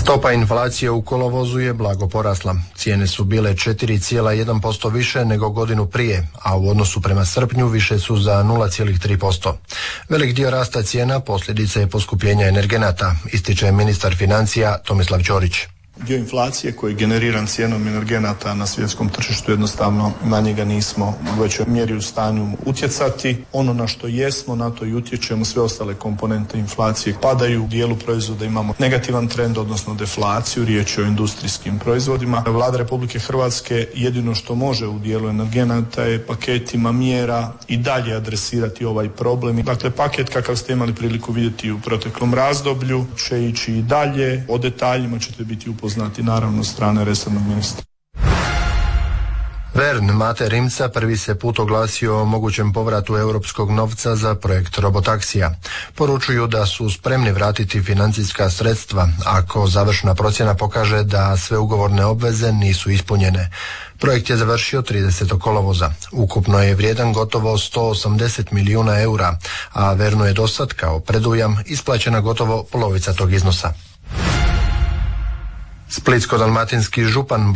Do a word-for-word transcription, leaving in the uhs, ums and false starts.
Stopa inflacije u kolovozu je blago porasla. Cijene su bile četiri zarez jedan posto više nego godinu prije, a u odnosu prema srpnju više su za nula zarez tri posto. Velik dio rasta cijena posljedica je poskupljenja energenata, ističe ministar financija Tomislav Ćorić. Dio inflacije koji je generiran cijenom energenata na svjetskom tržištu, jednostavno na njega nismo u većoj mjeri u stanju utjecati. Ono na što jesmo, na to i utječemo. Sve ostale komponente inflacije padaju. U dijelu proizvoda imamo negativan trend, odnosno deflaciju. Riječ je o industrijskim proizvodima. Vlada Republike Hrvatske jedino što može u dijelu energenata je paketima mjera i dalje adresirati ovaj problem. Dakle, paket kakav ste imali priliku vidjeti u proteklom razdoblju će ići i dalje. O detaljima ćete biti upoznati znati naravno strane resornog ministra. Vern Mate Rimca prvi se put oglasio o mogućem povratu europskog novca za projekt robotaksija. Poručuju da su spremni vratiti financijska sredstva ako završna procjena pokaže da sve ugovorne obveze nisu ispunjene. Projekt je završio tridesetog kolovoza. Ukupno je vrijedan gotovo sto osamdeset milijuna eura, a Vernu je dosad kao predujam isplaćena gotovo polovica tog iznosa. Splitsko-dalmatinski župan